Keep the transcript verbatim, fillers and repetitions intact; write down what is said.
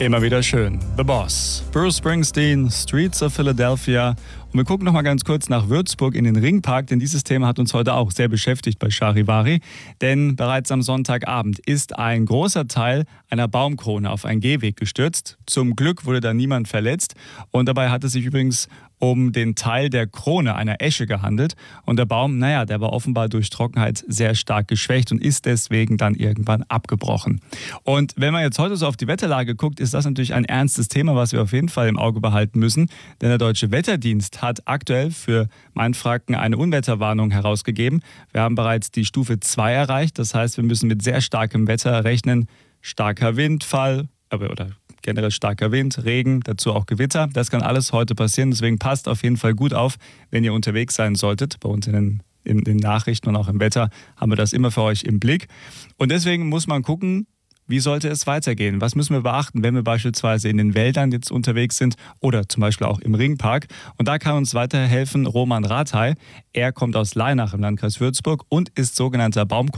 Immer wieder schön. The Boss, Bruce Springsteen, Streets of Philadelphia. Und wir gucken noch mal ganz kurz nach Würzburg in den Ringpark, denn dieses Thema hat uns heute auch sehr beschäftigt bei Charivari. Denn bereits am Sonntagabend ist ein großer Teil einer Baumkrone auf einen Gehweg gestürzt. Zum Glück wurde da niemand verletzt. Und dabei hat es sich übrigens um den Teil der Krone einer Esche gehandelt. Und der Baum, naja, der war offenbar durch Trockenheit sehr stark geschwächt und ist deswegen dann irgendwann abgebrochen. Und wenn man jetzt heute so auf die Wetterlage guckt, ist das natürlich ein ernstes Thema, was wir auf jeden Fall im Auge behalten müssen. Denn der Deutsche Wetterdienst hat aktuell für Mainfranken eine Unwetterwarnung herausgegeben. Wir haben bereits die Stufe zwei erreicht. Das heißt, wir müssen mit sehr starkem Wetter rechnen. Starker Windfall, oder generell starker Wind, Regen, dazu auch Gewitter. Das kann alles heute passieren. Deswegen passt auf jeden Fall gut auf, wenn ihr unterwegs sein solltet. Bei uns in den, in den Nachrichten und auch im Wetter haben wir das immer für euch im Blick. Und deswegen muss man gucken, wie sollte es weitergehen? Was müssen wir beachten, wenn wir beispielsweise in den Wäldern jetzt unterwegs sind oder zum Beispiel auch im Ringpark? Und da kann uns weiterhelfen Roman Rathai. Er kommt aus Lainach im Landkreis Würzburg und ist sogenannter Baum